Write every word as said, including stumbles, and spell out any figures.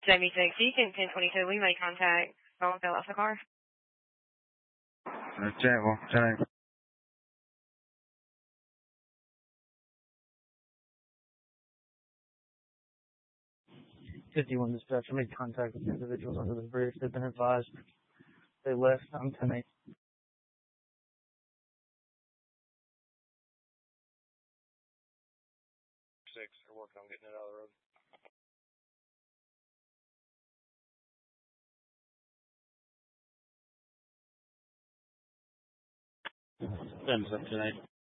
seventy-six, Deacon, ten twenty-two, we made contact. Someone fell off the car. Uh, ten, well, ten. fifty-one dispatcher made contact with individuals under the bridge. They've been advised they left on ten eight. Six, they're working on getting it out of the road. Thumbs up tonight.